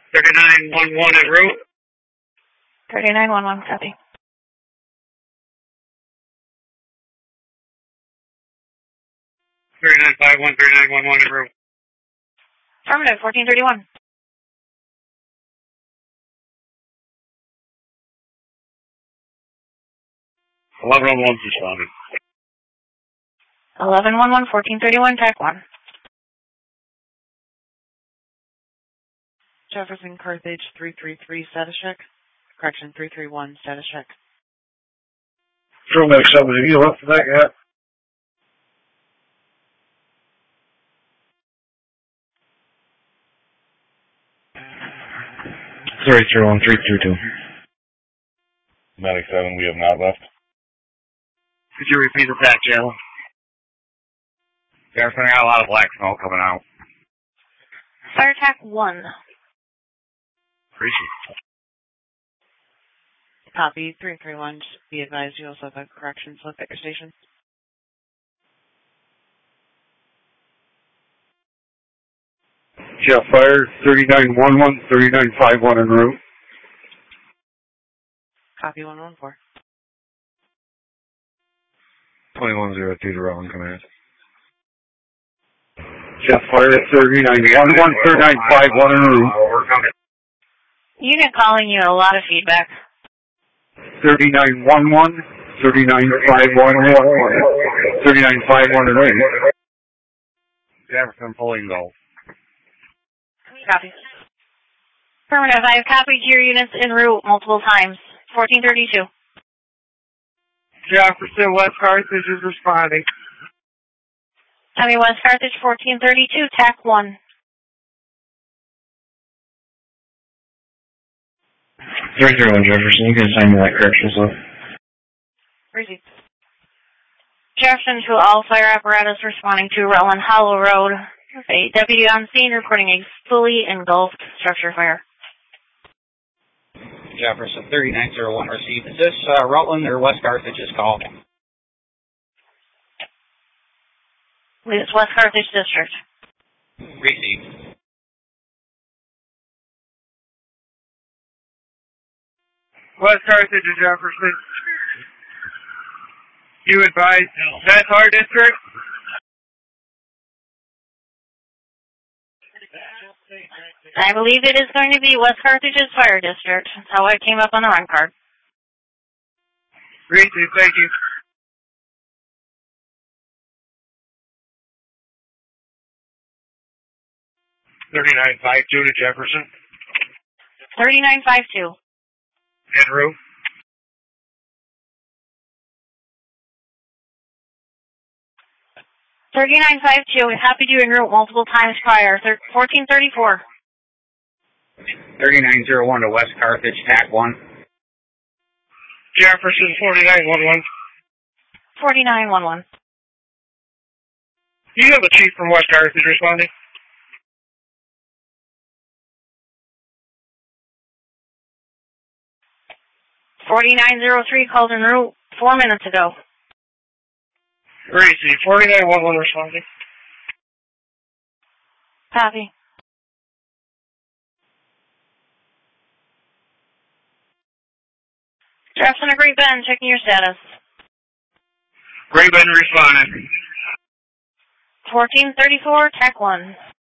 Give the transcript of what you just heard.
3911 en route. 3911, copy. 3951, 3911 en route. Affirmative, 1431. 1111 responded. 1111, 1431, TAC 1. Jefferson Carthage 333 status check. Correction 331 status check. Patrolman 7, have you left for that yet? Sorry, 31322. Medic 7, we have not left. Could you repeat the attack, Jalen? Jefferson, I got a lot of black smoke coming out. Fire TAC 1. Appreciate it. Copy 331. Just be advised you also have a correction slip at your station. Jeff, fire 3911, 3951 en route. Copy 114. 2102 to Rowan Command. Jeff, fire 3911, 3951 en route. Unit calling you, a lot of feedback. 3911, 3951, 3951 en route. Jefferson pulling gold. Copy. Affirmative, I have copied your units en route multiple times. 1432. Jefferson, West Carthage is responding. Tommy West Carthage, 1432, TAC 1. 331 Jefferson, you can assign me that correction slip. Received. Jefferson to all fire apparatus responding to Rutland Hollow Road. A deputy on scene reporting a fully engulfed structure fire. Jefferson 3901 received. Is this Rutland or West Carthage's call? It's West Carthage District. Received. West Carthage and Jefferson. You advise that's our district? I believe it is going to be West Carthage's fire district. That's how I came up on the run card. Received, thank you. $39.52 to Jefferson. 3952. En route. $39.52. We copied you en route multiple times prior. 1434. 3901 to West Carthage, TAC 1. Jefferson 4911. 4911. Do you have a chief from West Carthage responding? $49.03 called en route 4 minutes ago. Received. 4911 responding. Copy. Jefferson, a Great Bend, checking your status. Great Bend responding. 1434, TAC 1.